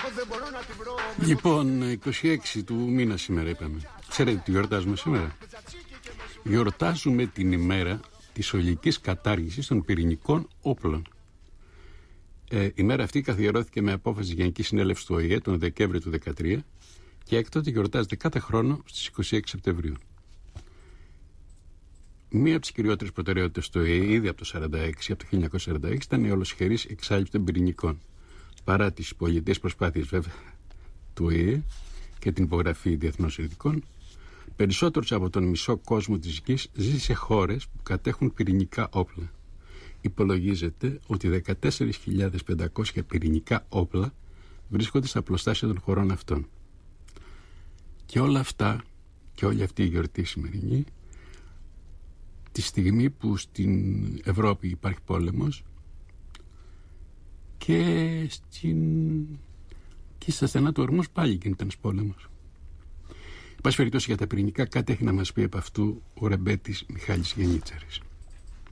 Λοιπόν, 26 του μήνα σήμερα είπαμε. Ξέρετε τι γιορτάζουμε σήμερα? Γιορτάζουμε την ημέρα της ολικής κατάργησης των πυρηνικών όπλων. Η μέρα αυτή καθιερώθηκε με απόφαση Γενικής Συνέλευσης του ΟΗΕ τον Δεκέμβριο του 2013 και έκτοτε γιορτάζεται κάθε χρόνο στις 26 Σεπτεμβρίου. Μία από τις κυριότερες προτεραιότητες του ΟΗΕ ήδη από το 1946 ήταν η ολοσχερής εξάλληψη των πυρηνικών. Παρά τις πολιτικές προσπάθειες βέβαια του ΟΗΕ και την υπογραφή διεθνών συνθηκών, περισσότερος από τον μισό κόσμο της γης ζει σε χώρες που κατέχουν πυρηνικά όπλα. Υπολογίζεται ότι 14.500 πυρηνικά όπλα βρίσκονται στα πλωστάσια των χωρών αυτών. Και όλα αυτά και όλη αυτή η γιορτή σημερινή, τη στιγμή που στην Ευρώπη υπάρχει πόλεμος και στα στενά του Ορμούς πάλι γίνεται ένας πόλεμος. Εν πάση περιπτώσει, για τα πυρηνικά κάτι έχει να μας πει από αυτού ο ρεμπέτης Μιχάλης Γενίτσαρης.